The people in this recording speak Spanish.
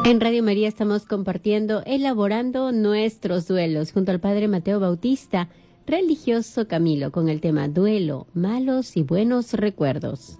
En Radio María estamos compartiendo, elaborando nuestros duelos junto al Padre Mateo Bautista, religioso Camilo, con el tema Duelo, malos y buenos recuerdos.